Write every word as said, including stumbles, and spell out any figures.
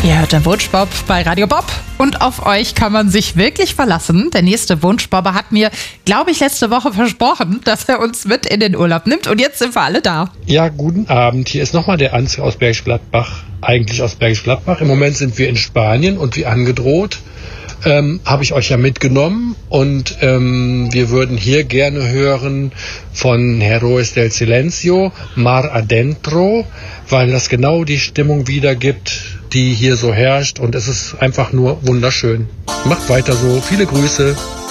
Ihr hört den Wunschbob bei Radio Bob und auf euch kann man sich wirklich verlassen. Der nächste Wunschbobber hat mir, glaube ich, letzte Woche versprochen, dass er uns mit in den Urlaub nimmt und jetzt sind wir alle da. Ja, guten Abend. Hier ist nochmal der Ansgar aus Bergisch Gladbach. Eigentlich aus Bergisch Gladbach. Im Moment sind wir in Spanien und wie angedroht ähm, habe ich euch ja mitgenommen und ähm, wir würden hier gerne hören von Heroes del Silencio, Mar Adentro, weil das genau die Stimmung wiedergibt, die hier so herrscht und es ist einfach nur wunderschön. Macht weiter so. Viele Grüße.